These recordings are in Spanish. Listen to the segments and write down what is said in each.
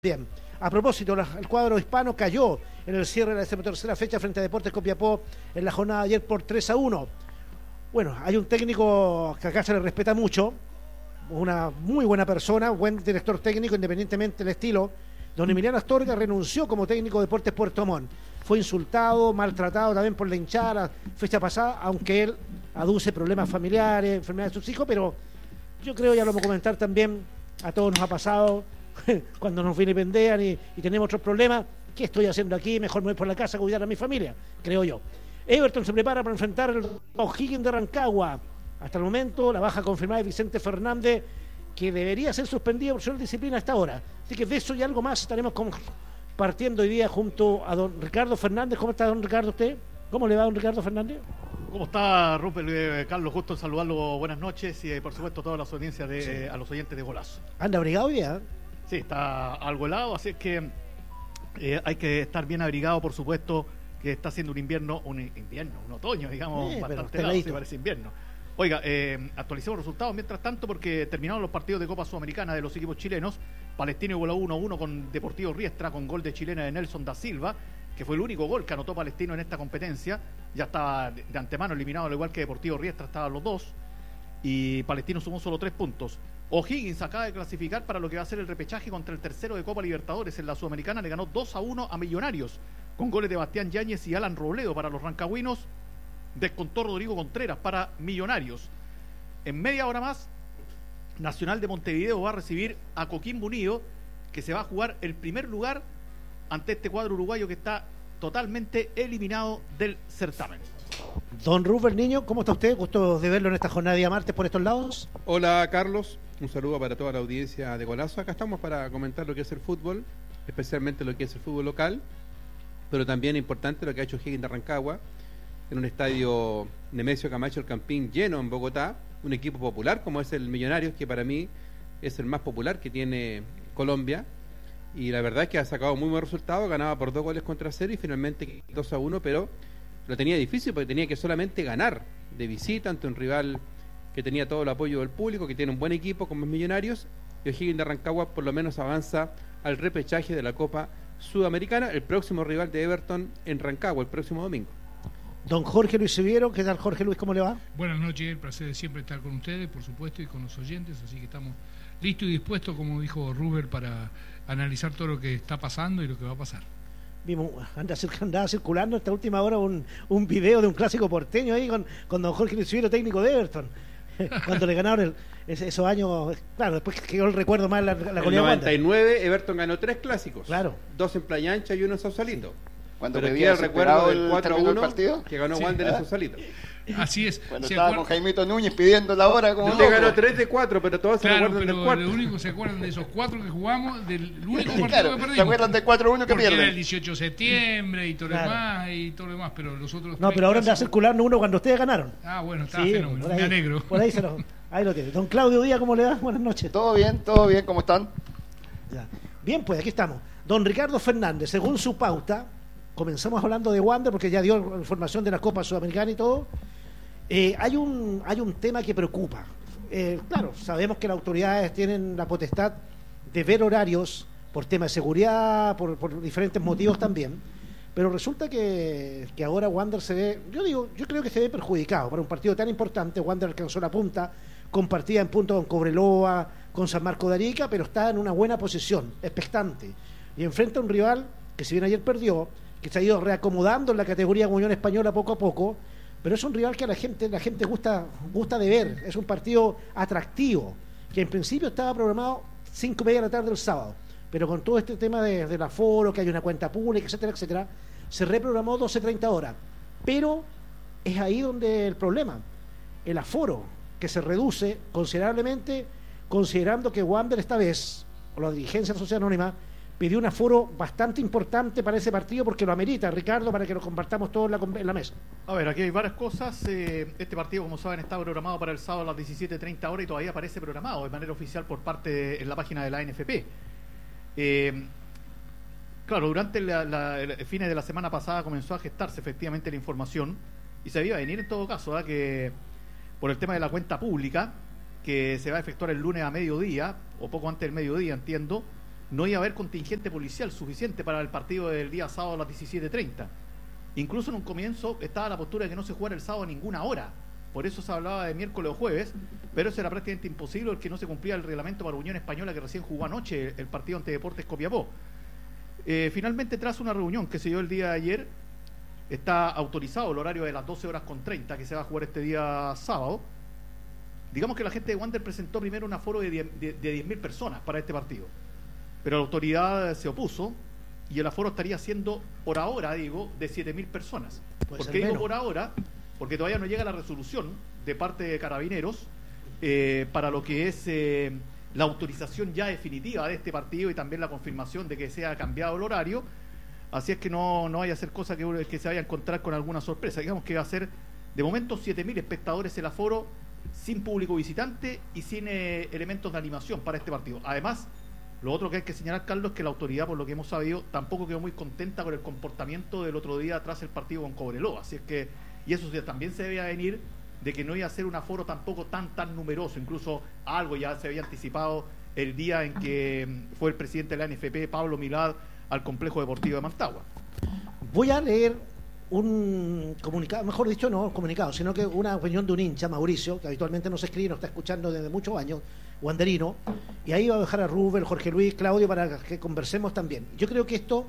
Bien, a propósito, el cuadro hispano cayó en el cierre de la 13ª fecha frente a Deportes Copiapó en la jornada de ayer por 3-1. Bueno, hay un técnico que acá se le respeta mucho, una muy buena persona, un buen director técnico, independientemente del estilo. Don Emiliano Astorga renunció como técnico de Deportes Puerto Montt. Fue insultado, maltratado también por la hinchada la fecha pasada, aunque él aduce problemas familiares, enfermedades de sus hijos, pero yo creo, ya lo vamos a comentar también, a todos nos ha pasado cuando nos vilipendean y tenemos otros problemas. ¿Qué estoy haciendo aquí? Mejor me voy por la casa a cuidar a mi familia, creo yo. Everton se prepara para enfrentar el O'Higgins de Rancagua. Hasta el momento, la baja confirmada de Vicente Fernández, que debería ser suspendido por su disciplina hasta ahora. Así que de eso y algo más estaremos compartiendo hoy día junto a don Ricardo Fernández. ¿Cómo está, don Ricardo, usted? ¿Cómo le va, don Ricardo Fernández? ¿Cómo está, Rupert? Carlos, justo en saludarlo. Buenas noches y, por supuesto, a todas las audiencias a los oyentes de Golazo. ¿Anda abrigado hoy día? Sí, está algo helado, así es que hay que estar bien abrigado, por supuesto, que está haciendo un otoño, digamos, bastante helado, sí, parece invierno. Oiga, actualicemos resultados mientras tanto, porque terminaron los partidos de Copa Sudamericana de los equipos chilenos. Palestino igualó 1-1 con Deportivo Riestra, con gol de chilena de Nelson da Silva, que fue el único gol que anotó Palestino en esta competencia. Ya estaba de antemano eliminado, al igual que Deportivo Riestra, estaban los dos, y Palestino sumó solo 3 puntos. O'Higgins acaba de clasificar para lo que va a ser el repechaje contra el tercero de Copa Libertadores en la Sudamericana. Le ganó 2-1 a Millonarios, con goles de Bastián Yáñez y Alan Robledo para los rancagüinos. Descontó Rodrigo Contreras para Millonarios. En media hora más, Nacional de Montevideo va a recibir a Coquimbo Unido, que se va a jugar el primer lugar ante este cuadro uruguayo que está totalmente eliminado del certamen. Don Rubén Niño, ¿cómo está usted? Gusto de verlo en esta jornada de día martes por estos lados. Hola, Carlos, un saludo para toda la audiencia de Golazo. Acá estamos para comentar lo que es el fútbol, especialmente lo que es el fútbol local, pero también importante lo que ha hecho O'Higgins de Rancagua en un estadio Nemesio Camacho, el Campín, lleno en Bogotá, un equipo popular como es el Millonarios, que para mí es el más popular que tiene Colombia, y la verdad es que ha sacado muy buen resultado, ganaba por 2-0 y finalmente 2-1, pero lo tenía difícil porque tenía que solamente ganar de visita ante un rival que tenía todo el apoyo del público, que tiene un buen equipo como es Millonarios, y O'Higgins de Rancagua por lo menos avanza al repechaje de la Copa Sudamericana, el próximo rival de Everton en Rancagua, el próximo domingo. Don Jorge Luis Siviero, ¿qué tal, Jorge Luis? ¿Cómo le va? Buenas noches, el placer de siempre estar con ustedes, por supuesto, y con los oyentes, así que estamos listos y dispuestos, como dijo Rubén, para analizar todo lo que está pasando y lo que va a pasar. Vimos, andaba circulando esta última hora un video de un clásico porteño ahí con don Jorge Luis Siviero, técnico de Everton, cuando le ganaron esos años. Claro, después que yo recuerdo más la goleada. En el 99 Everton ganó 3 clásicos, claro, 2 en Playa Ancha y 1 en Sausalito. Cuando pero pedía el recuerdo del 4-1 que ganó Wander en Sausalito. Así es. Cuando estaba con Jaimito Núñez pidiendo la hora como te ganó 3 de 4, pero todos claro, se acuerdan del 4. Lo único que se acuerdan de esos 4 que jugamos, del único partido claro, que perdimos. se acuerdan del 4-1 que pierden. Era el 18 de septiembre y todo lo demás, pero los otros. No, pero ahora anda circulando uno cuando ustedes ganaron. Ah, bueno, está fenómeno, me alegro. Por ahí ahí lo tiene. Don Claudio Díaz, ¿cómo le va? Buenas noches. Todo bien, ¿cómo están? Ya. Bien, pues aquí estamos. Don Ricardo Fernández, según su pauta, comenzamos hablando de Wander porque ya dio información de la Copa Sudamericana y todo. Hay un tema que preocupa. Claro, sabemos que las autoridades tienen la potestad de ver horarios por temas de seguridad, por diferentes motivos también, pero resulta que ahora Wander se ve, yo creo que se ve perjudicado para un partido tan importante. Wander alcanzó la punta, compartía en puntos con Cobreloa, con San Marco de Arica, pero está en una buena posición, expectante, y enfrenta a un rival que, si bien ayer perdió, que se ha ido reacomodando en la categoría de Unión Española poco a poco, pero es un rival que a la gente gusta de ver. Es un partido atractivo, que en principio estaba programado 5:30 de la tarde del sábado, pero con todo este tema del aforo, que hay una cuenta pública, etcétera, se reprogramó 12:30 horas. Pero es ahí donde el problema, el aforo, que se reduce considerablemente, considerando que Wander esta vez, o la dirigencia de la Sociedad Anónima, pidió un aforo bastante importante para ese partido porque lo amerita, Ricardo, para que lo compartamos todos en la mesa. A ver, aquí hay varias cosas. Este partido, como saben, está programado para el sábado a las 17:30 horas y todavía aparece programado de manera oficial por parte en la página de la ANFP. Claro, durante el fines de la semana pasada comenzó a gestarse efectivamente la información y se veía venir en todo caso, ¿verdad? Que por el tema de la cuenta pública, que se va a efectuar el lunes a mediodía, o poco antes del mediodía, entiendo, no iba a haber contingente policial suficiente para el partido del día sábado a las 17:30. Incluso en un comienzo estaba la postura de que no se jugara el sábado a ninguna hora. Por eso se hablaba de miércoles o jueves, pero eso era prácticamente imposible porque no se cumplía el reglamento para Unión Española, que recién jugó anoche el partido ante Deportes Copiapó. Finalmente, tras una reunión que se dio el día de ayer, está autorizado el horario de las 12:30 que se va a jugar este día sábado. Digamos que la gente de Wander presentó primero un aforo de 10.000 personas para este partido, pero la autoridad se opuso y el aforo estaría siendo por ahora, digo, de 7.000 personas. ¿Por qué digo por ahora? Porque todavía no llega la resolución de parte de Carabineros para lo que es la autorización ya definitiva de este partido y también la confirmación de que sea cambiado el horario. Así es que no vaya a ser cosa que se vaya a encontrar con alguna sorpresa. Digamos que va a ser de momento 7.000 espectadores el aforo, sin público visitante y sin elementos de animación para este partido. Además, lo otro que hay que señalar, Carlos, es que la autoridad, por lo que hemos sabido, tampoco quedó muy contenta con el comportamiento del otro día tras el partido con Cobreloa. Así es que, y eso también se debía venir de que no iba a ser un aforo tampoco tan numeroso. Incluso algo ya se había anticipado el día en que fue el presidente de la NFP, Pablo Milad, al complejo deportivo de Mantagua. Voy a leer un comunicado, mejor dicho, no comunicado, sino que una opinión de un hincha, Mauricio, que habitualmente nos escribe, nos está escuchando desde muchos años, wanderino, y ahí va a dejar a Rubén, Jorge Luis, Claudio, para que conversemos también. Yo creo que esto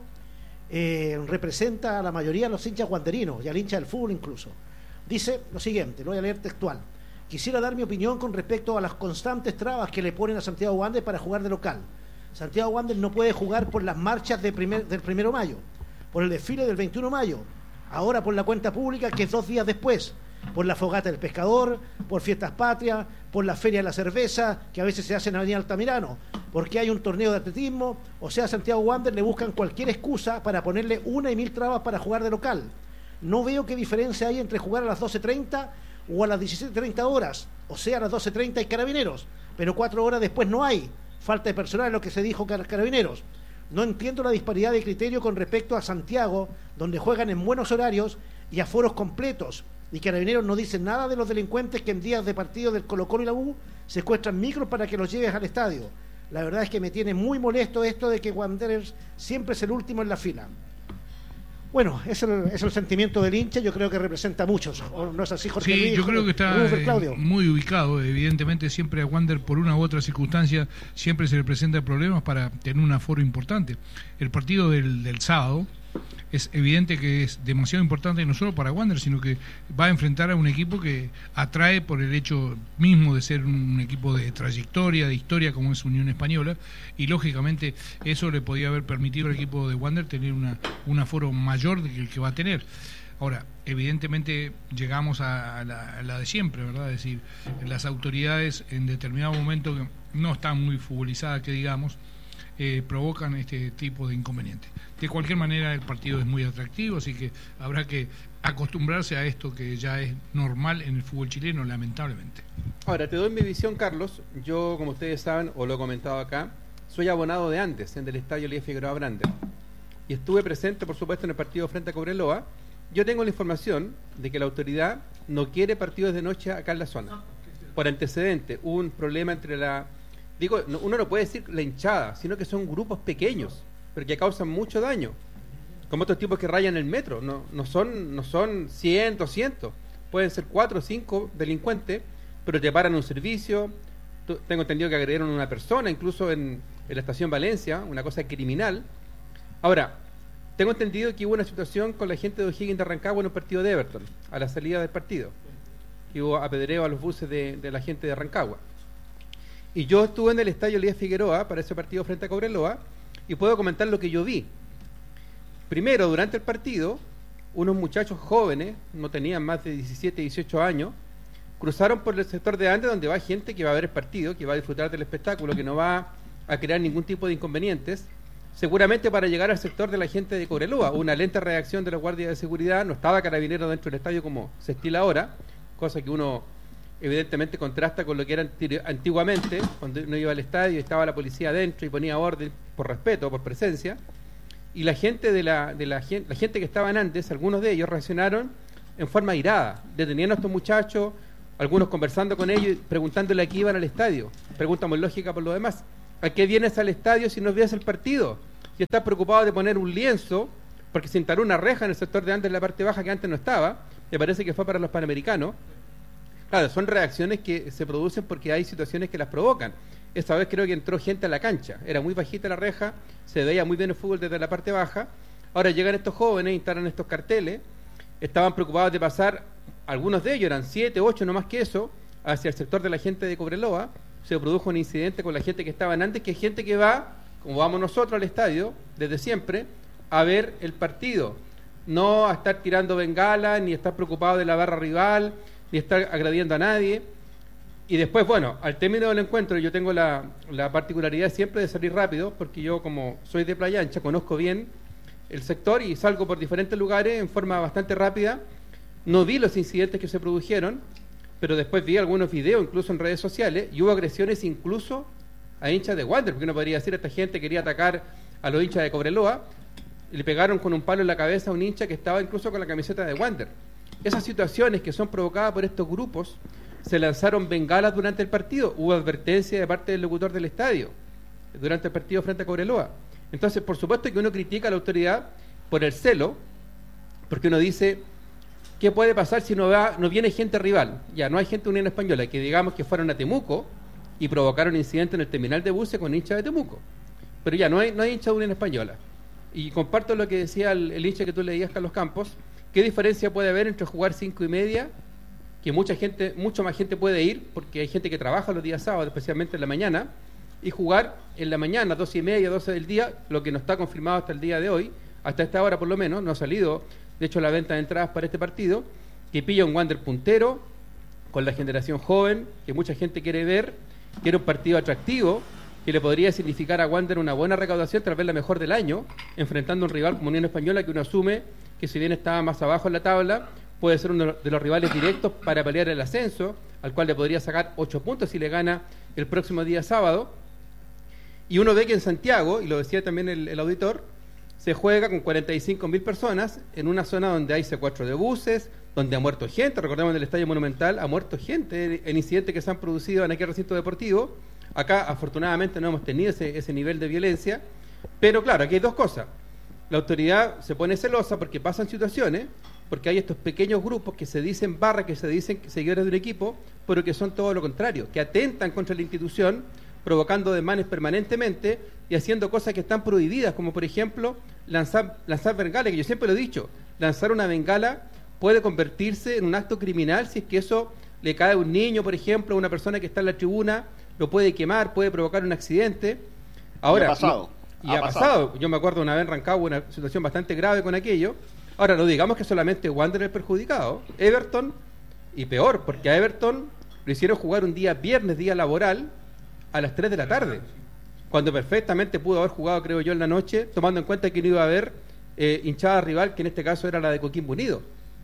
representa a la mayoría de los hinchas wanderinos, y al hincha del fútbol incluso. Dice lo siguiente, lo voy a leer textual: quisiera dar mi opinión con respecto a las constantes trabas que le ponen a Santiago Wander para jugar de local. Santiago Wander no puede jugar por las marchas del 1 de mayo, por el desfile del 21 de mayo, ahora por la cuenta pública, que es 2 días después, por la fogata del pescador, por fiestas patrias, por la feria de la cerveza, que a veces se hace en Avenida Altamirano, porque hay un torneo de atletismo. O sea, a Santiago Wander le buscan cualquier excusa para ponerle 1.000 trabas para jugar de local. No veo qué diferencia hay entre jugar a las 12:30 o a las 17:30 horas. O sea, a las 12:30 hay Carabineros, pero 4 horas después no hay. Falta de personal es lo que se dijo Carabineros. No entiendo la disparidad de criterio con respecto a Santiago, donde juegan en buenos horarios y aforos completos, y Carabineros no dicen nada de los delincuentes que en días de partido del Colo-Colo y la U secuestran micros para que los lleves al estadio. La verdad es que me tiene muy molesto esto de que Wanderers siempre es el último en la fila. Bueno, es el sentimiento del hincha. Yo creo que representa a muchos. ¿No es así, Jorge? Sí, yo creo que está muy ubicado. Evidentemente, siempre a Wander, por una u otra circunstancia, siempre se le presentan problemas para tener un aforo importante. El partido del sábado es evidente que es demasiado importante, no solo para Wander, sino que va a enfrentar a un equipo que atrae por el hecho mismo de ser un equipo de trayectoria, de historia, como es Unión Española, y lógicamente eso le podía haber permitido al equipo de Wander tener un aforo mayor que el que va a tener. Ahora, evidentemente llegamos a la de siempre, ¿verdad? Es decir, las autoridades en determinado momento que no están muy futbolizadas, que digamos, provocan este tipo de inconvenientes. De cualquier manera, el partido es muy atractivo, así que habrá que acostumbrarse a esto que ya es normal en el fútbol chileno, lamentablemente. Ahora, te doy mi visión, Carlos. Yo, como ustedes saben, o lo he comentado acá, soy abonado de antes en el estadio Elías Figueroa Brander, y estuve presente, por supuesto, en el partido frente a Cobreloa. Yo tengo la información de que la autoridad no quiere partidos de noche acá en la zona. Por antecedente, hubo un problema entre uno no puede decir la hinchada, sino que son grupos pequeños, pero que causan mucho daño, como otros tipos que rayan el metro. No son 100, 200, pueden ser 4 o 5 delincuentes, pero te paran un servicio. Tengo entendido que agredieron a una persona, incluso en la estación Valencia, una cosa criminal. Ahora, tengo entendido que hubo una situación con la gente de O'Higgins de Rancagua en un partido de Everton, a la salida del partido, que hubo apedreo a los buses de la gente de Rancagua. Y yo estuve en el estadio Elías Figueroa para ese partido frente a Cobreloa, y puedo comentar lo que yo vi. Primero, durante el partido, unos muchachos jóvenes, no tenían más de 17, 18 años, cruzaron por el sector de antes, donde va gente que va a ver el partido, que va a disfrutar del espectáculo, que no va a crear ningún tipo de inconvenientes, seguramente para llegar al sector de la gente de Cobreloa. Una lenta reacción de los guardias de seguridad, no estaba Carabineros dentro del estadio como se estila ahora, cosa que uno evidentemente contrasta con lo que era antiguamente, cuando uno iba al estadio y estaba la policía adentro y ponía orden por respeto, por presencia. Y la gente la gente que estaban antes, algunos de ellos reaccionaron en forma airada, detenían a estos muchachos, algunos conversando con ellos, preguntándole a qué iban al estadio, pregunta muy lógica por lo demás. ¿A qué vienes al estadio si no ves el partido? Si estás preocupado de poner un lienzo, porque se instaló una reja en el sector de antes, en la parte baja, que antes no estaba, me parece que fue para los Panamericanos. Claro, son reacciones que se producen porque hay situaciones que las provocan. Esta vez creo que entró gente a la cancha, era muy bajita la reja, se veía muy bien el fútbol desde la parte baja. Ahora llegan estos jóvenes, instalan estos carteles, estaban preocupados de pasar, algunos de ellos eran 7, 8, no más que eso, hacia el sector de la gente de Cobreloa. Se produjo un incidente con la gente que estaban antes, que es gente que va, como vamos nosotros al estadio, desde siempre, a ver el partido, no a estar tirando bengala, ni estar preocupado de la barra rival, ni estar agrediendo a nadie. Y después, bueno, al término del encuentro, yo tengo la particularidad siempre de salir rápido, porque yo, como soy de Playa Ancha, conozco bien el sector y salgo por diferentes lugares en forma bastante rápida. No vi los incidentes que se produjeron, pero después vi algunos videos, incluso en redes sociales, y hubo agresiones incluso a hinchas de Wander, porque uno podría decir, esta gente quería atacar a los hinchas de Cobreloa, y le pegaron con un palo en la cabeza a un hincha que estaba incluso con la camiseta de Wander. Esas situaciones que son provocadas por estos grupos, se lanzaron bengalas durante el partido, hubo advertencia de parte del locutor del estadio durante el partido frente a Cobreloa. Entonces, por supuesto que uno critica a la autoridad por el celo, porque uno dice, ¿qué puede pasar si no viene gente rival? Ya, no hay gente de Unión Española, que digamos que fueron a Temuco y provocaron incidente en el terminal de buses con hinchas de Temuco. Pero ya, no hay hinchas de Unión Española. Y comparto lo que decía el hincha que tú leías, Carlos Campos. ¿Qué diferencia puede haber entre jugar 5:30, que mucha más gente puede ir, porque hay gente que trabaja los días sábados, especialmente en la mañana, y jugar en la mañana, 12:30, 12 del día, lo que no está confirmado hasta el día de hoy, hasta esta hora por lo menos, no ha salido, de hecho, la venta de entradas para este partido, que pilla un Wander puntero, con la generación joven, que mucha gente quiere ver, que era un partido atractivo, que le podría significar a Wander una buena recaudación, tal vez la mejor del año, enfrentando a un rival como Unión Española, que uno asume que si bien estaba más abajo en la tabla, puede ser uno de los rivales directos para pelear el ascenso, al cual le podría sacar 8 puntos si le gana el próximo día sábado. Y uno ve que en Santiago, y lo decía también el auditor, se juega con 45.000 personas en una zona donde hay secuestro de buses, donde ha muerto gente. Recordemos, en el Estadio Monumental ha muerto gente en incidentes que se han producido en aquel recinto deportivo. Acá, afortunadamente, no hemos tenido ese nivel de violencia. Pero claro, aquí hay dos cosas. La autoridad se pone celosa porque pasan situaciones, porque hay estos pequeños grupos que se dicen barra, que se dicen seguidores de un equipo, pero que son todo lo contrario, que atentan contra la institución, provocando desmanes permanentemente y haciendo cosas que están prohibidas, como por ejemplo lanzar bengalas, que yo siempre lo he dicho, lanzar una bengala puede convertirse en un acto criminal si es que eso le cae a un niño, por ejemplo, a una persona que está en la tribuna, lo puede quemar, puede provocar un accidente. Ahora, ha pasado. Yo me acuerdo una vez en Rancagua, una situación bastante grave con aquello. Ahora, no digamos que solamente Wander es perjudicado, Everton, y peor, porque a Everton lo hicieron jugar un día viernes, día laboral, a las 3 de la tarde, cuando perfectamente pudo haber jugado, creo yo, en la noche, tomando en cuenta que no iba a haber hinchada rival, que en este caso era la de Coquimbo Unido.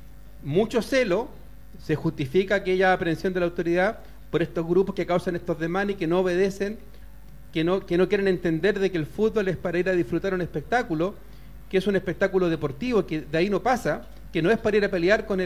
Mucho celo, se justifica aquella aprehensión de la autoridad por estos grupos que causan estos desmanes y que no obedecen, que no quieren entender de que el fútbol es para ir a disfrutar un espectáculo, que es un espectáculo deportivo, que de ahí no pasa, que no es para ir a pelear con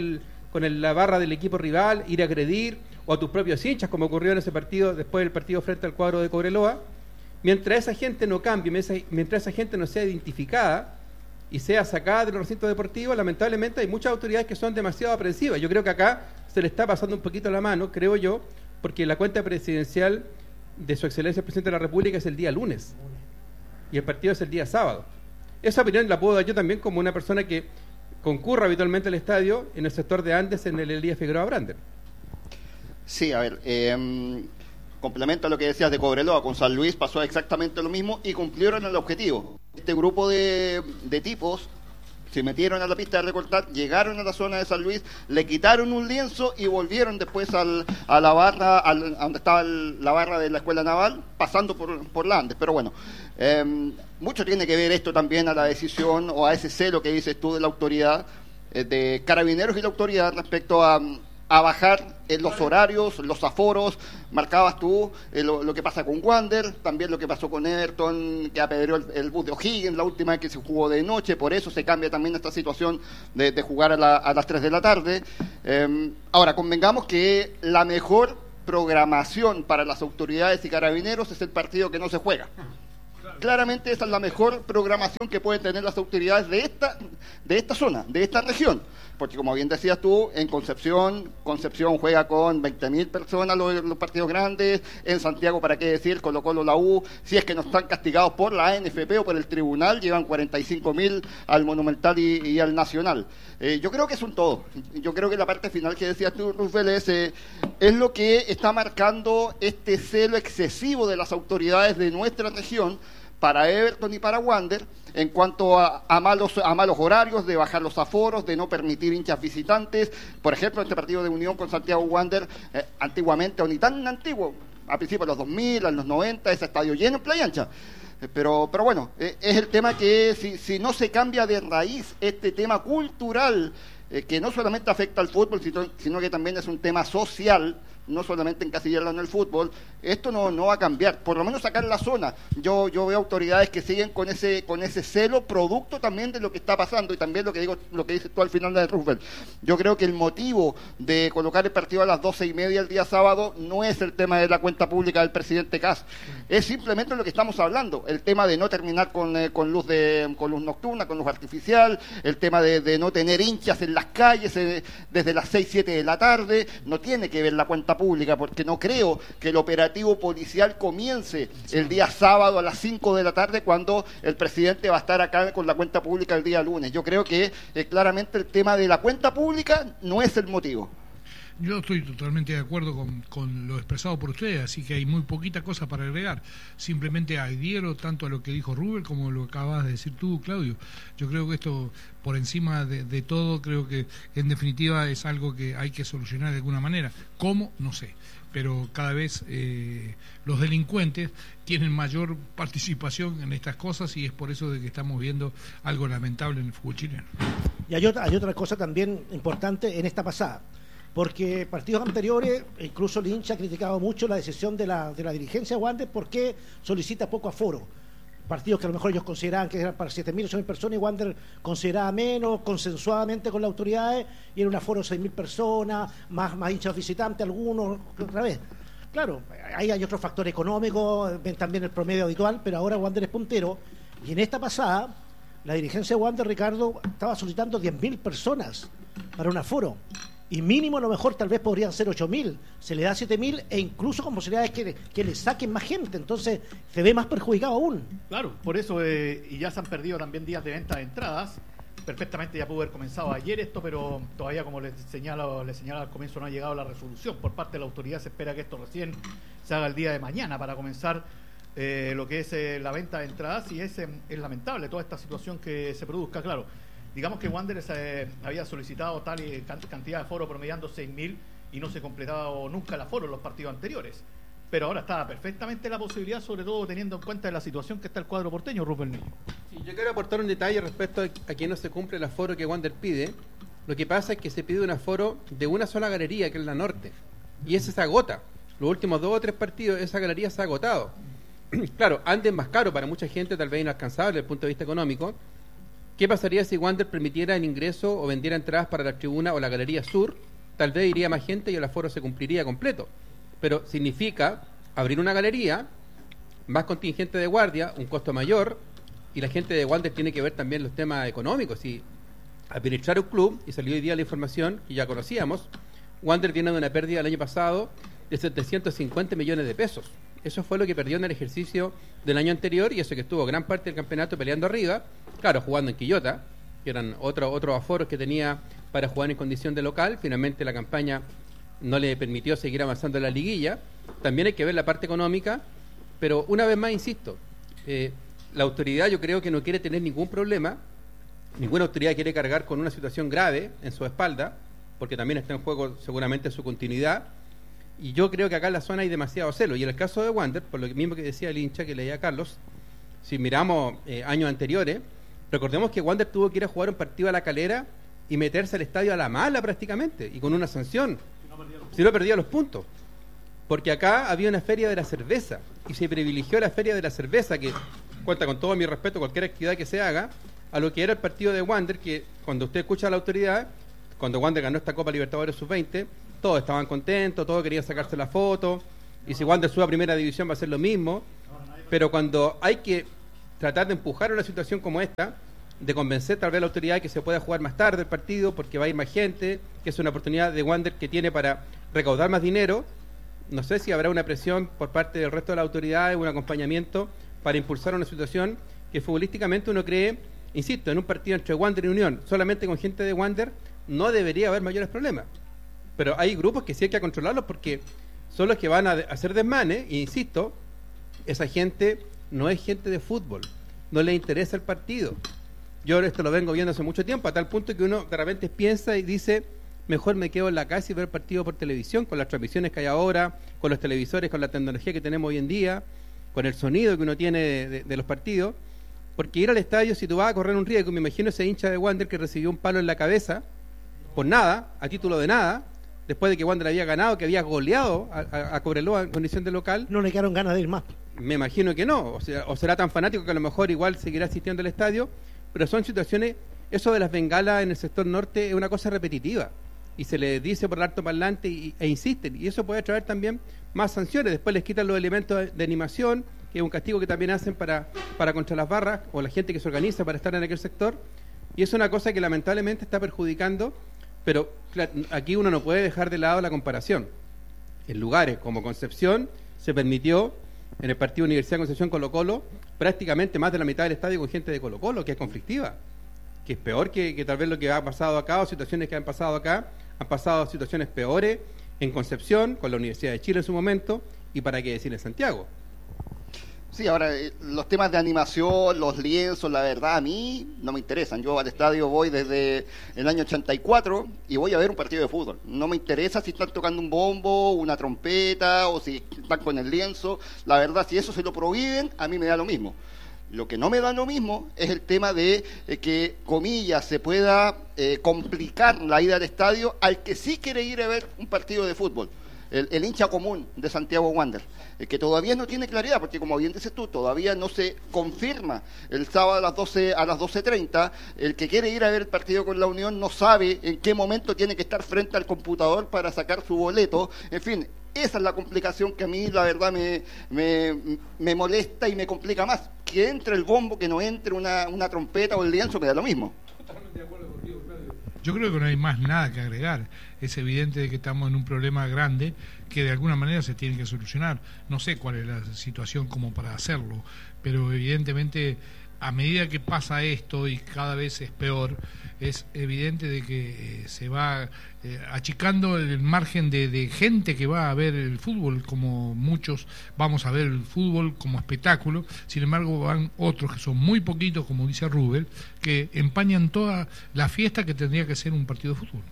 la barra del equipo rival, ir a agredir, o a tus propios hinchas, como ocurrió en ese partido, después del partido frente al cuadro de Cobreloa. Mientras esa gente no cambie, mientras esa gente no sea identificada y sea sacada de los recintos deportivos, lamentablemente hay muchas autoridades que son demasiado aprensivas. Yo creo que acá se le está pasando un poquito la mano, creo yo, porque la cuenta presidencial de su excelencia el presidente de la República es el día lunes y el partido es el día sábado. Esa opinión la puedo dar yo también como una persona que concurre habitualmente al estadio en el sector de Andes, en el Elías Figueroa Brander. Sí, a ver, complemento a lo que decías de Cobreloa, con San Luis pasó exactamente lo mismo y cumplieron el objetivo. Este grupo de tipos se metieron a la pista de recortar, llegaron a la zona de San Luis, le quitaron un lienzo y volvieron después a la barra, a donde estaba la barra de la Escuela Naval, pasando por la Andes. Pero bueno, mucho tiene que ver esto también a la decisión o a ese celo que dices tú de la autoridad, de Carabineros y la autoridad respecto a bajar los horarios, los aforos. Marcabas tú lo que pasa con Wander, también lo que pasó con Everton, que apedreó el bus de O'Higgins la última vez que se jugó de noche, por eso se cambia también esta situación de jugar a las 3 de la tarde. Ahora, convengamos que la mejor programación para las autoridades y carabineros es el partido que no se juega. Claramente esa es la mejor programación que pueden tener las autoridades de esta zona, de esta región. Porque como bien decías tú, en Concepción juega con 20.000 personas los partidos grandes, en Santiago, para qué decir, Colo-Colo, la U, si es que no están castigados por la ANFP o por el tribunal, llevan 45.000 al Monumental y al Nacional. Yo creo que es un todo. Yo creo que la parte final que decías tú, Rufel, es lo que está marcando este celo excesivo de las autoridades de nuestra región para Everton y para Wander, en cuanto a malos horarios, de bajar los aforos, de no permitir hinchas visitantes. Por ejemplo, este partido de Unión con Santiago Wander, antiguamente, o ni tan antiguo, a principios de los 2000, a los 90, ese estadio lleno en Playa Ancha. Pero bueno, es el tema que si no se cambia de raíz este tema cultural, que no solamente afecta al fútbol, sino que también es un tema social, no solamente encasillarlo en el fútbol, esto no va a cambiar, por lo menos acá en la zona. Yo veo autoridades que siguen con ese celo, producto también de lo que está pasando, y también lo que dices tú al final de Rufel. Yo creo que el motivo de colocar el partido a las 12:30 el día sábado no es el tema de la cuenta pública del presidente Kast, es simplemente lo que estamos hablando, el tema de no terminar con luz nocturna, con luz artificial, el tema de no tener hinchas en las calles desde las 6-7 de la tarde. No tiene que ver la cuenta pública, porque no creo que el operativo policial comience el día sábado a las 5 de la tarde, cuando el presidente va a estar acá con la cuenta pública el día lunes. Yo creo que claramente el tema de la cuenta pública no es el motivo. Yo estoy totalmente de acuerdo con lo expresado por ustedes, así que hay muy poquita cosa para agregar. Simplemente adhiero tanto a lo que dijo Rubén como lo que acabas de decir tú, Claudio. Yo creo que esto, por encima de todo, creo que en definitiva es algo que hay que solucionar de alguna manera. ¿Cómo? No sé. Pero cada vez los delincuentes tienen mayor participación en estas cosas, y es por eso de que estamos viendo algo lamentable en el fútbol chileno. Y hay otra cosa también importante en esta pasada, porque partidos anteriores, incluso el hincha ha criticado mucho la decisión de la dirigencia de Wander, porque solicita poco aforo. Partidos que a lo mejor ellos consideraban que eran para 7.000 o 8.000 personas, y Wander consideraba menos, consensuadamente con las autoridades, y era un aforo de 6.000 personas, más hinchas visitantes, algunos, otra vez. Claro, ahí hay otros factores económicos, ven también el promedio habitual, pero ahora Wander es puntero, y en esta pasada, la dirigencia de Wander, Ricardo, estaba solicitando 10.000 personas para un aforo. Y mínimo a lo mejor tal vez podrían ser 8.000, se le da 7.000, e incluso con posibilidades que le saquen más gente, entonces se ve más perjudicado aún. Claro, por eso, y ya se han perdido también días de venta de entradas. Perfectamente ya pudo haber comenzado ayer esto, pero todavía, como les señala al comienzo, no ha llegado la resolución por parte de la autoridad. Se espera que esto recién se haga el día de mañana para comenzar lo que es la venta de entradas, y es lamentable toda esta situación que se produzca. Claro, digamos que Wanderers había solicitado tal cantidad de aforo promediando 6.000, y no se completaba nunca el aforo en los partidos anteriores. Pero ahora está perfectamente la posibilidad, sobre todo teniendo en cuenta la situación que está el cuadro porteño, Rubén Niño. Sí, yo quiero aportar un detalle respecto a que no se cumple el aforo que Wander pide. Lo que pasa es que se pide un aforo de una sola galería, que es la norte, y ese se agota. Los últimos 2 o 3 partidos esa galería se ha agotado. Claro, antes más caro para mucha gente, tal vez inalcanzable desde el punto de vista económico. ¿Qué pasaría si Wander permitiera el ingreso o vendiera entradas para la tribuna o la galería sur? Tal vez iría más gente y el aforo se cumpliría completo. Pero significa abrir una galería, más contingente de guardia, un costo mayor, y la gente de Wander tiene que ver también los temas económicos. Y administrar un club, y salió hoy día la información que ya conocíamos, Wander viene de una pérdida el año pasado de 750 millones de pesos. Eso fue lo que perdió en el ejercicio del año anterior, y eso que estuvo gran parte del campeonato peleando arriba, claro, jugando en Quillota, que eran otros aforos que tenía para jugar en condición de local. Finalmente la campaña no le permitió seguir avanzando en la liguilla. También hay que ver la parte económica, pero una vez más insisto, la autoridad yo creo que no quiere tener ningún problema, ninguna autoridad quiere cargar con una situación grave en su espalda, porque también está en juego seguramente su continuidad. Y yo creo que acá en la zona hay demasiado celo. Y en el caso de Wander, por lo mismo que decía el hincha que leía Carlos, si miramos años anteriores, recordemos que Wander tuvo que ir a jugar un partido a La Calera y meterse al estadio a la mala prácticamente, y con una sanción, si no perdía los puntos. Porque acá había una feria de la cerveza, y se privilegió la feria de la cerveza, que cuenta con todo mi respeto cualquier actividad que se haga, a lo que era el partido de Wander, que cuando usted escucha a la autoridad, cuando Wander ganó esta Copa Libertadores Sub-20, todos estaban contentos, todos querían sacarse la foto, y si Wander sube a primera división va a ser lo mismo, pero cuando hay que tratar de empujar una situación como esta, de convencer tal vez a la autoridad que se pueda jugar más tarde el partido porque va a ir más gente, que es una oportunidad de Wander que tiene para recaudar más dinero, no sé si habrá una presión por parte del resto de las autoridades, un acompañamiento para impulsar una situación que futbolísticamente uno cree, insisto, en un partido entre Wander y Unión, solamente con gente de Wander, no debería haber mayores problemas. Pero hay grupos que sí hay que controlarlos porque son los que van a hacer desmanes, e insisto, esa gente no es gente de fútbol, no le interesa el partido. Yo esto lo vengo viendo hace mucho tiempo, a tal punto que uno de repente piensa y dice, mejor me quedo en la casa y ver el partido por televisión, con las transmisiones que hay ahora, con los televisores, con la tecnología que tenemos hoy en día, con el sonido que uno tiene de los partidos, porque ir al estadio, si tú vas a correr un riesgo, me imagino ese hincha de Wander que recibió un palo en la cabeza, por nada, a título de nada, después de que Wander había ganado, que había goleado a Cobreloa en condición de local. No le quedaron ganas de ir más. Me imagino que no, o será tan fanático que a lo mejor igual seguirá asistiendo al estadio, pero son situaciones, eso de las bengalas en el sector norte es una cosa repetitiva, y se les dice por el alto parlante e insisten, y eso puede traer también más sanciones. Después les quitan los elementos de animación, que es un castigo que también hacen para contra las barras, o la gente que se organiza para estar en aquel sector, y es una cosa que lamentablemente está perjudicando. Pero claro, aquí uno no puede dejar de lado la comparación. En lugares como Concepción se permitió, en el partido Universidad de Concepción Colo-Colo, prácticamente más de la mitad del estadio con gente de Colo-Colo, que es conflictiva, que es peor que tal vez lo que ha pasado acá, o situaciones que han pasado acá. Han pasado situaciones peores en Concepción, con la Universidad de Chile en su momento, y para qué decir en Santiago. Sí, ahora los temas de animación, los lienzos, la verdad a mí no me interesan. Yo al estadio voy desde el año 84 y voy a ver un partido de fútbol. No me interesa si están tocando un bombo, una trompeta o si están con el lienzo. La verdad, si eso se lo prohíben, a mí me da lo mismo. Lo que no me da lo mismo es el tema de que, comillas, se pueda complicar la ida al estadio al que sí quiere ir a ver un partido de fútbol. El hincha común de Santiago Wander, que todavía no tiene claridad, porque como bien dices tú, todavía no se confirma el sábado a las 12:30, el que quiere ir a ver el partido con la Unión no sabe en qué momento tiene que estar frente al computador para sacar su boleto, en fin, esa es la complicación que a mí la verdad me molesta y me complica más, que entre el bombo, que no entre una trompeta o el lienzo, me da lo mismo. Totalmente de acuerdo contigo, Claudio. Yo creo que no hay más nada que agregar. Es evidente que estamos en un problema grande que de alguna manera se tiene que solucionar. No sé cuál es la situación como para hacerlo, pero evidentemente a medida que pasa esto y cada vez es peor, es evidente de que se va achicando el margen de gente que va a ver el fútbol, como muchos vamos a ver el fútbol como espectáculo. Sin embargo van otros que son muy poquitos, como dice Rubén, que empañan toda la fiesta que tendría que ser un partido de fútbol.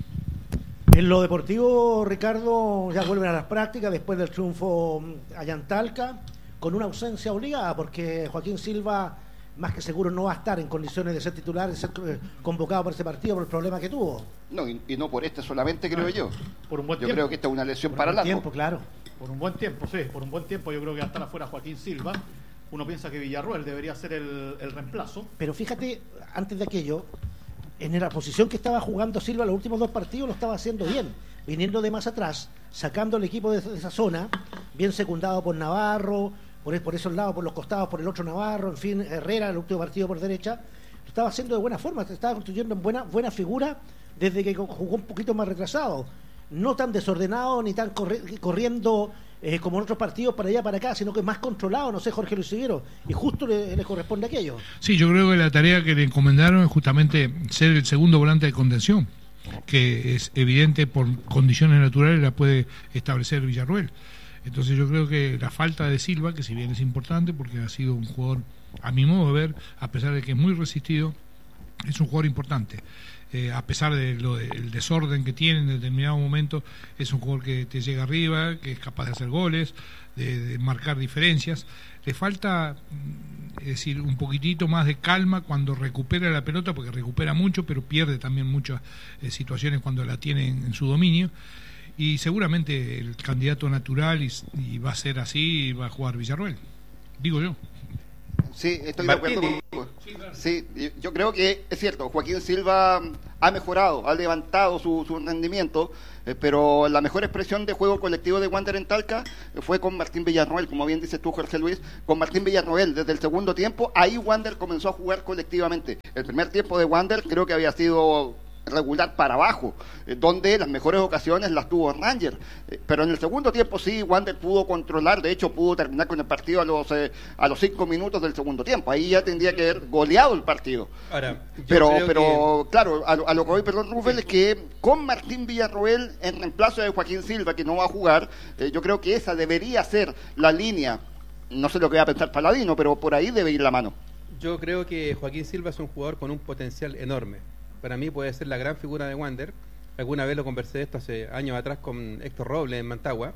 En lo deportivo, Ricardo, ya vuelven a las prácticas después del triunfo allá en Talca, con una ausencia obligada, porque Joaquín Silva, más que seguro, no va a estar en condiciones de ser titular, de ser convocado para ese partido por el problema que tuvo. No, y no por este solamente, creo yo. Por un buen yo tiempo. Creo que esta es una lesión para largo. Tiempo, claro. Por un buen tiempo, sí, por un buen tiempo yo creo que va a estar afuera Joaquín Silva. Uno piensa que Villarroel debería ser el reemplazo. Pero fíjate, antes de aquello, en la posición que estaba jugando Silva los últimos dos partidos lo estaba haciendo bien, viniendo de más atrás, sacando el equipo de esa zona, bien secundado por Navarro, por esos lados, por los costados, por el otro Navarro, en fin, Herrera, el último partido por derecha, lo estaba haciendo de buena forma, estaba construyendo en buena figura desde que jugó un poquito más retrasado, no tan desordenado ni tan corriendo como en otros partidos para allá para acá, sino que más controlado, no sé, Jorge Luis Higuero, y justo le corresponde aquello. Sí, yo creo que la tarea que le encomendaron es justamente ser el segundo volante de contención, que es evidente por condiciones naturales la puede establecer Villarroel. Entonces yo creo que la falta de Silva, que si bien es importante porque ha sido un jugador, a mi modo de ver, a pesar de que es muy resistido, es un jugador importante. A pesar del desorden que tiene en determinado momento, es un jugador que te llega arriba, que es capaz de hacer goles, de marcar diferencias. Le falta, es decir, un poquitito más de calma cuando recupera la pelota, porque recupera mucho, pero pierde también muchas situaciones cuando la tiene en su dominio. Y seguramente el candidato natural y va a ser así, y va a jugar Villarroel, digo yo. Sí, estoy de acuerdo contigo. Sí, yo creo que es cierto, Joaquín Silva ha mejorado, ha levantado su rendimiento, pero la mejor expresión de juego colectivo de Wander en Talca fue con Martín Villarroel, como bien dices tú, Jorge Luis, con Martín Villarroel. Desde el segundo tiempo, ahí Wander comenzó a jugar colectivamente. El primer tiempo de Wander creo que había sido regular para abajo, donde las mejores ocasiones las tuvo Ranger, pero en el segundo tiempo sí, Wander pudo controlar, de hecho pudo terminar con el partido a los 5 minutos del segundo tiempo, ahí ya tendría que haber goleado el partido. Ahora, pero claro, a lo que voy, perdón, Rufel, es que con Martín Villarroel en reemplazo de Joaquín Silva, que no va a jugar, yo creo que esa debería ser la línea, no sé lo que va a pensar Paladino, pero por ahí debe ir la mano. Yo creo que Joaquín Silva es un jugador con un potencial enorme. Para mí puede ser la gran figura de Wander. Alguna vez lo conversé de esto hace años atrás con Héctor Robles en Mantagua.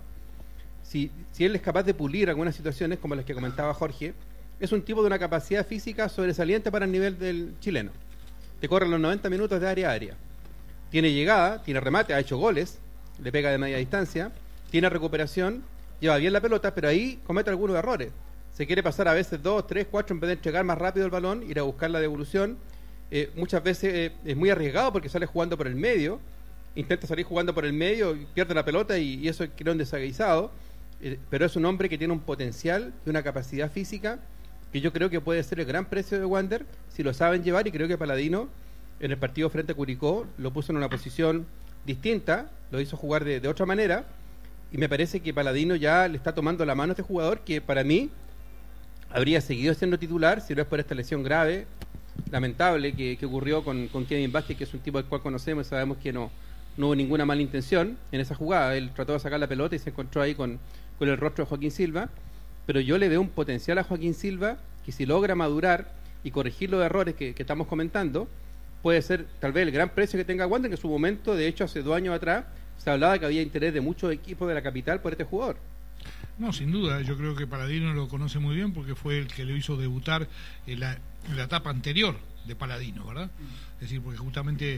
Si él es capaz de pulir algunas situaciones, como las que comentaba Jorge, es un tipo de una capacidad física sobresaliente para el nivel del chileno. Te corre los 90 minutos de área a área. Tiene llegada, tiene remate, ha hecho goles, le pega de media distancia, tiene recuperación, lleva bien la pelota, pero ahí comete algunos errores. Se quiere pasar a veces 2, 3, 4 en vez de entregar más rápido el balón, ir a buscar la devolución. Muchas veces es muy arriesgado porque sale jugando por el medio, intenta salir jugando por el medio, pierde la pelota y eso crea un desaguisado, pero es un hombre que tiene un potencial y una capacidad física que yo creo que puede ser el gran precio de Wander si lo saben llevar, y creo que Paladino en el partido frente a Curicó lo puso en una posición distinta, lo hizo jugar de otra manera, y me parece que Paladino ya le está tomando la mano a este jugador que para mí habría seguido siendo titular si no es por esta lesión grave, lamentable, que ocurrió con Kevin Vázquez, que es un tipo al cual conocemos y sabemos que no hubo ninguna mala intención en esa jugada. Él trató de sacar la pelota y se encontró ahí con el rostro de Joaquín Silva, pero yo le veo un potencial a Joaquín Silva que si logra madurar y corregir los errores que estamos comentando, puede ser tal vez el gran precio que tenga Wander, que en su momento, de hecho hace 2 años atrás, se hablaba que había interés de muchos equipos de la capital por este jugador. No, sin duda, yo creo que Paladino lo conoce muy bien porque fue el que le hizo debutar en la etapa anterior de Paladino, ¿verdad? Es decir, porque justamente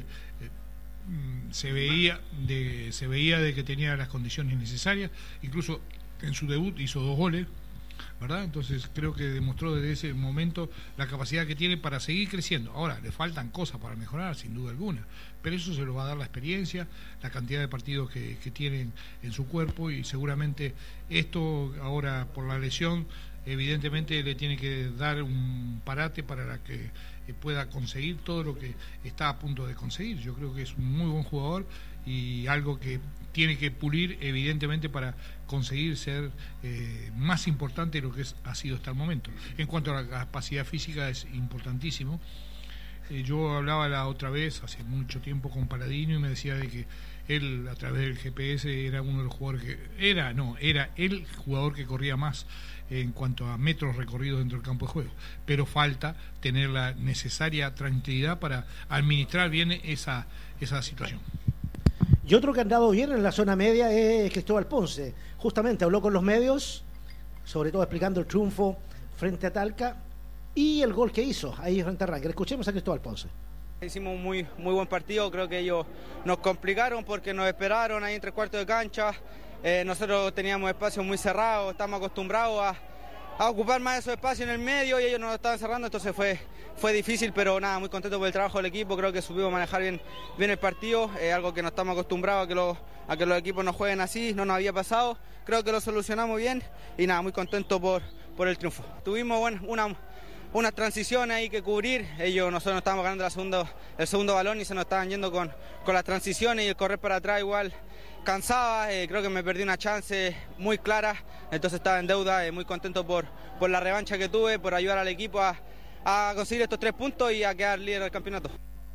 se veía de que tenía las condiciones necesarias, incluso en su debut hizo 2 goles, ¿verdad? Entonces creo que demostró desde ese momento la capacidad que tiene para seguir creciendo. Ahora, le faltan cosas para mejorar, sin duda alguna, pero eso se lo va a dar la experiencia, la cantidad de partidos que tienen en su cuerpo, y seguramente esto ahora por la lesión evidentemente le tiene que dar un parate para que pueda conseguir todo lo que está a punto de conseguir. Yo creo que es un muy buen jugador y algo que tiene que pulir evidentemente para conseguir ser más importante de lo que ha sido hasta el momento. En cuanto a la capacidad física, es importantísimo. Yo hablaba la otra vez, hace mucho tiempo, con Paladino, y me decía de que él, a través del GPS, era uno de los jugadores era el jugador que corría más en cuanto a metros recorridos dentro del campo de juego, pero falta tener la necesaria tranquilidad para administrar bien esa situación. Y otro que ha andado bien en la zona media es Cristóbal Ponce. Justamente habló con los medios, sobre todo explicando el triunfo frente a Talca y el gol que hizo ahí frente a Ranger. Escuchemos a Cristóbal Ponce. Hicimos un muy buen partido, creo que ellos nos complicaron porque nos esperaron ahí en 3/4 de cancha. Nosotros teníamos espacios muy cerrados, estamos acostumbrados a ocupar más esos espacios en el medio y ellos nos estaban cerrando, entonces fue difícil, pero nada, muy contento por el trabajo del equipo. Creo que supimos manejar bien el partido, algo que no estamos acostumbrados a que los equipos nos jueguen así, no nos había pasado, creo que lo solucionamos bien y nada, muy contento por el triunfo. Tuvimos unas transiciones ahí que cubrir, nosotros nos estábamos ganando el segundo balón y se nos estaban yendo con las transiciones y el correr para atrás igual cansaba, creo que me perdí una chance muy clara, entonces estaba en deuda, muy contento por la revancha que tuve, por ayudar al equipo a conseguir estos 3 puntos y a quedar líder del campeonato.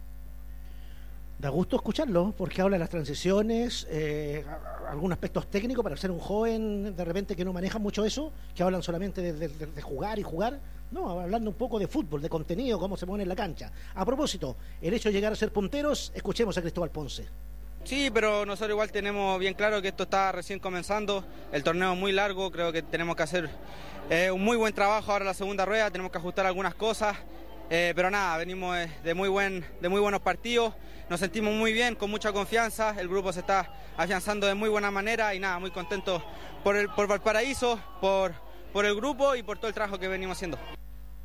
Da gusto escucharlo, porque habla de las transiciones, algunos aspectos técnicos para ser un joven de repente que no maneja mucho eso, que hablan solamente de jugar y jugar, no, hablando un poco de fútbol, de contenido, cómo se mueve en la cancha. A propósito, el hecho de llegar a ser punteros, escuchemos a Cristóbal Ponce. Sí, pero nosotros igual tenemos bien claro que esto está recién comenzando, el torneo es muy largo, creo que tenemos que hacer un muy buen trabajo ahora en la segunda rueda, tenemos que ajustar algunas cosas, pero nada, venimos de muy buenos partidos, nos sentimos muy bien, con mucha confianza, el grupo se está afianzando de muy buena manera y nada, muy contentos por Valparaíso, por el grupo y por todo el trabajo que venimos haciendo.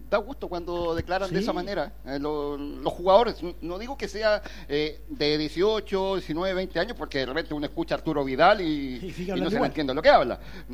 da gusto cuando declaran de esa manera. Los jugadores, no digo que sea de 18, 19, 20 años, porque de repente uno escucha a Arturo Vidal y no se le entiende lo que habla.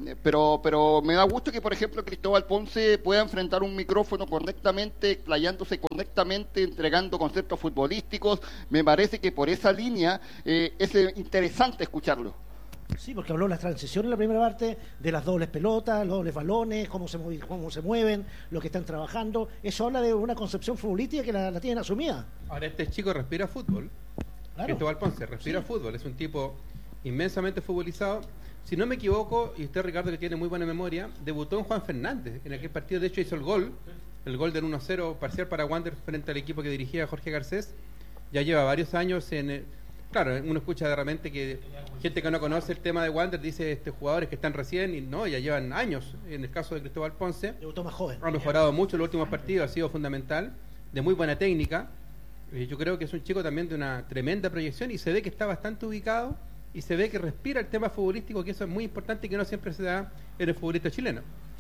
Pero me da gusto que, por ejemplo, Cristóbal Ponce pueda enfrentar un micrófono correctamente, explayándose correctamente, entregando conceptos futbolísticos. Me parece que por esa línea es interesante escucharlo. Sí, porque habló de las transiciones en la primera parte, de las dobles pelotas, los dobles balones, cómo se mueven, lo que están trabajando. Eso habla de una concepción futbolística que la tienen asumida. Ahora, este chico respira fútbol. Claro. Cristóbal Ponce respira fútbol. Es un tipo inmensamente futbolizado. Si no me equivoco, y usted, Ricardo, que tiene muy buena memoria, debutó en Juan Fernández. En aquel partido, de hecho, hizo el gol del 1-0 parcial para Wander frente al equipo que dirigía Jorge Garcés. Ya lleva varios años en... Claro, uno escucha de repente que gente que no conoce el tema de Wander dice jugadores que están recién y no, ya llevan años. En el caso de Cristóbal Ponce, debutó más joven. Ha mejorado mucho en los últimos partidos, ha sido fundamental, de muy buena técnica. Yo creo que es un chico también de una tremenda proyección y se ve que está bastante ubicado y se ve que respira el tema futbolístico, que eso es muy importante y que no siempre se da en el futbolista chileno.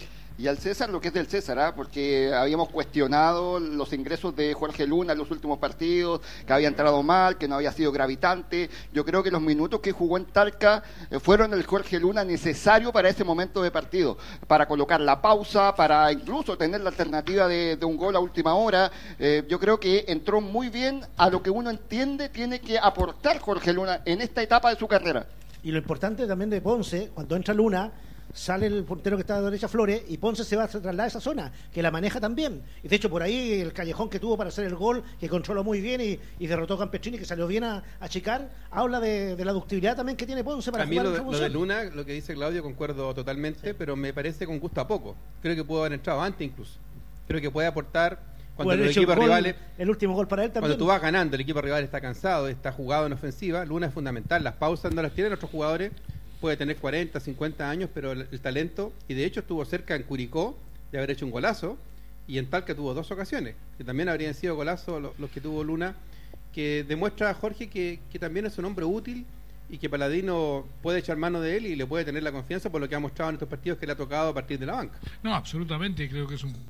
Y al César lo que es del César, porque habíamos cuestionado los ingresos de Jorge Luna en los últimos partidos, que había entrado mal, que no había sido gravitante. Yo creo que los minutos que jugó en Talca fueron el Jorge Luna necesario para ese momento de partido, para colocar la pausa, para incluso tener la alternativa de un gol a última hora. Yo creo que entró muy bien a lo que uno entiende tiene que aportar Jorge Luna en esta etapa de su carrera. Y lo importante también de Ponce, cuando entra Luna, sale el portero que está a la derecha, Flores, y Ponce se va a trasladar a esa zona, que la maneja también. Y de hecho, por ahí el callejón que tuvo para hacer el gol, que controló muy bien y derrotó a Campestrini, que salió bien a achicar, habla de la ductibilidad también que tiene Ponce para jugar. A mí lo de Luna, lo que dice Claudio, concuerdo totalmente, pero me parece con gusto a poco. Creo que pudo haber entrado antes incluso. Creo que puede aportar cuando los equipos rivales... El último gol para él también. Cuando tú vas ganando, el equipo rival está cansado, está jugado en ofensiva, Luna es fundamental. Las pausas no las tienen otros jugadores. Puede tener 40, 50 años, pero el talento, y de hecho estuvo cerca en Curicó de haber hecho un golazo, y en Talca tuvo 2 ocasiones, que también habrían sido golazos los que tuvo Luna, que demuestra a Jorge que también es un hombre útil y que Paladino puede echar mano de él y le puede tener la confianza por lo que ha mostrado en estos partidos que le ha tocado a partir de la banca. No, absolutamente, creo que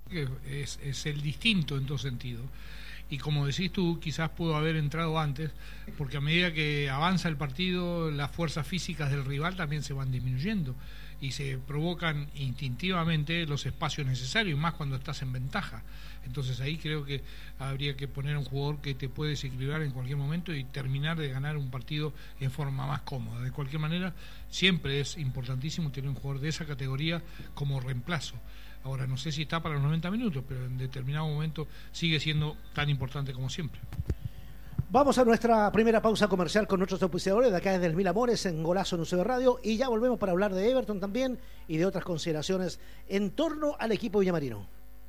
es el distinto en todo sentido. Y como decís tú, quizás pudo haber entrado antes, porque a medida que avanza el partido, las fuerzas físicas del rival también se van disminuyendo y se provocan instintivamente los espacios necesarios, más cuando estás en ventaja. Entonces ahí creo que habría que poner un jugador que te puede desequilibrar en cualquier momento y terminar de ganar un partido en forma más cómoda. De cualquier manera, siempre es importantísimo tener un jugador de esa categoría como reemplazo. Ahora, no sé si está para los 90 minutos, pero en determinado momento sigue siendo tan importante como siempre. Vamos a nuestra primera pausa comercial con nuestros auspiciadores de acá desde el Mil Amores en Golazo en UCB Radio, y ya volvemos para hablar de Everton también y de otras consideraciones en torno al equipo villamarino.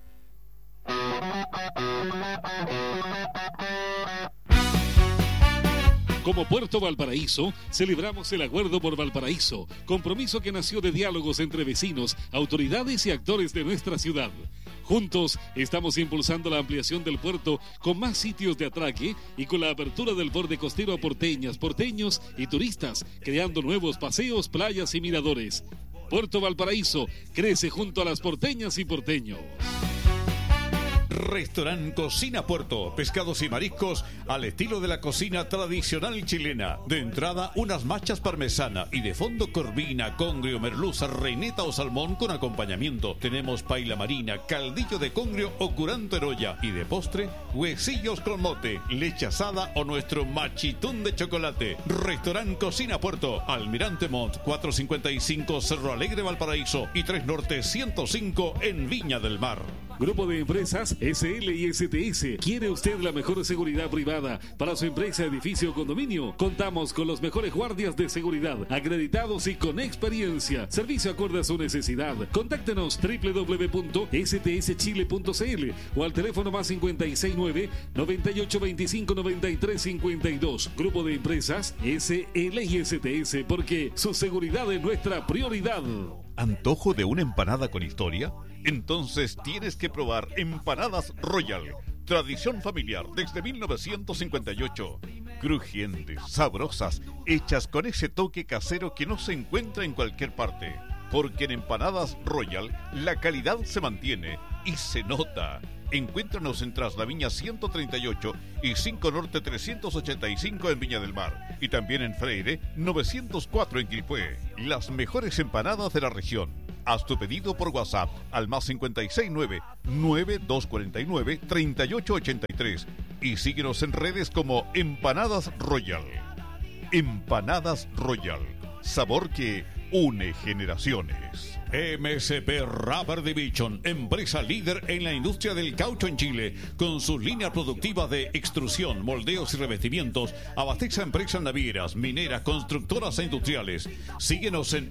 Como Puerto Valparaíso, celebramos el Acuerdo por Valparaíso, compromiso que nació de diálogos entre vecinos, autoridades y actores de nuestra ciudad. Juntos estamos impulsando la ampliación del puerto con más sitios de atraque y con la apertura del borde costero a porteñas, porteños y turistas, creando nuevos paseos, playas y miradores. Puerto Valparaíso crece junto a las porteñas y porteños. Restaurant Cocina Puerto, pescados y mariscos al estilo de la cocina tradicional chilena. De entrada, unas machas parmesana y de fondo corvina, congrio, merluza, reineta o salmón con acompañamiento. Tenemos paila marina, caldillo de congrio o curanto en olla. Y de postre, huesillos con mote, leche asada o nuestro machitún de chocolate. Restaurant Cocina Puerto, Almirante Montt, 455 Cerro Alegre, Valparaíso y 3 Norte 105 en Viña del Mar. Grupo de empresas SL y STS. ¿Quiere usted la mejor seguridad privada para su empresa, edificio o condominio? Contamos con los mejores guardias de seguridad, acreditados y con experiencia. Servicio acorde a su necesidad. Contáctenos www.stschile.cl o al teléfono más 569-9825-9352. Grupo de empresas SL y STS, porque su seguridad es nuestra prioridad. ¿Antojo de una empanada con historia? Entonces tienes que probar Empanadas Royal. Tradición familiar desde 1958. Crujientes, sabrosas, hechas con ese toque casero que no se encuentra en cualquier parte. Porque en Empanadas Royal la calidad se mantiene y se nota. Encuéntranos en Tras la Viña 138 y 5 Norte 385 en Viña del Mar. Y también en Freire 904 en Quilpué. Las mejores empanadas de la región. Haz tu pedido por WhatsApp al más 569-9249-3883 y síguenos en redes como Empanadas Royal. Empanadas Royal, sabor que une generaciones. MSP Rubber Division, empresa líder en la industria del caucho en Chile, con sus líneas productivas de extrusión, moldeos y revestimientos, abastece a empresas navieras, mineras, constructoras e industriales. Síguenos en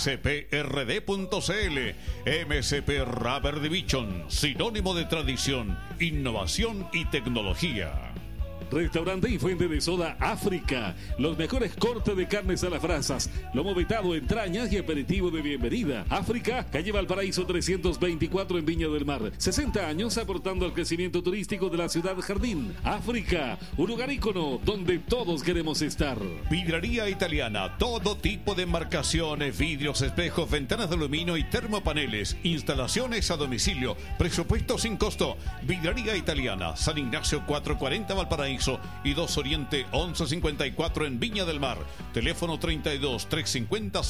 msprd.cl. MSP Rubber Division, sinónimo de tradición, innovación y tecnología. Restaurante y fuente de soda África. Los mejores cortes de carnes a las brasas, lomo vetado, entrañas y aperitivo de bienvenida. África, calle Valparaíso 324 en Viña del Mar. 60 años aportando al crecimiento turístico de la ciudad jardín. África, un lugar ícono donde todos queremos estar. Vidraría Italiana, todo tipo de embarcaciones, vidrios, espejos, ventanas de aluminio y termopaneles. Instalaciones a domicilio, presupuesto sin costo. Vidraría Italiana, San Ignacio 440 Valparaíso y 2 Oriente 1154 en Viña del Mar. Teléfono 32 350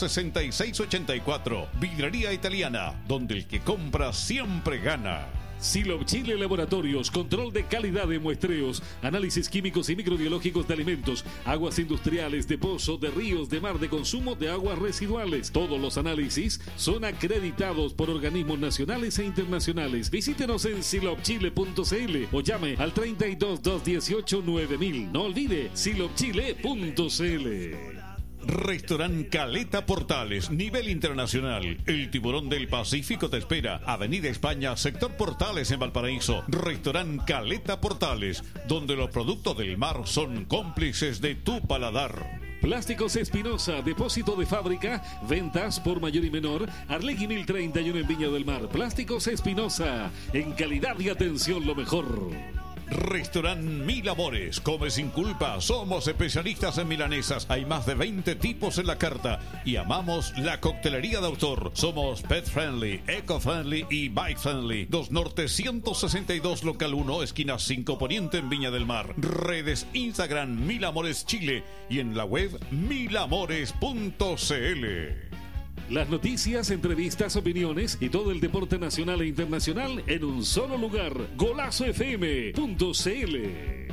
6684. Vidrería Italiana, donde el que compra siempre gana. Silop Chile Laboratorios, control de calidad de muestreos, análisis químicos y microbiológicos de alimentos, aguas industriales, de pozo, de ríos, de mar, de consumo de aguas residuales. Todos los análisis son acreditados por organismos nacionales e internacionales. Visítenos en silopchile.cl o llame al 32 218 9000. No olvide silopchile.cl. Restaurant Caleta Portales, nivel internacional. El tiburón del Pacífico te espera. Avenida España, sector Portales en Valparaíso. Restaurant Caleta Portales, donde los productos del mar son cómplices de tu paladar. Plásticos Espinosa, depósito de fábrica, ventas por mayor y menor, Arlegui 1031 en Viña del Mar. Plásticos Espinosa, en calidad y atención lo mejor. Restaurant Mil Amores, come sin culpa, somos especialistas en milanesas, hay más de 20 tipos en la carta y amamos la coctelería de autor. Somos pet friendly, eco friendly y bike friendly. 2 Norte 162 local 1, esquina 5 Poniente en Viña del Mar. Redes Instagram Mil Amores Chile y en la web milamores.cl. Las noticias, entrevistas, opiniones y todo el deporte nacional e internacional en un solo lugar. GolazoFM.cl.